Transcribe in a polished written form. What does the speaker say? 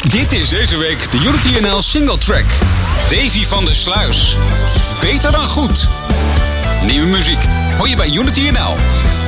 Dit is deze week de Unity NL single track. Davy van der Sluis. Beter dan goed. Nieuwe muziek hoor je bij Unity NL.